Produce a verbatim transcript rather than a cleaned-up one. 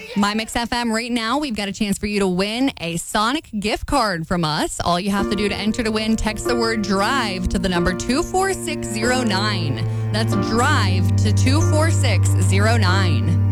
My Mix F M right now, we've got a chance for you to win a Sonic gift card from us. All you have to do to enter to win, text the word drive to the number two four six zero nine. That's drive to two four six zero nine.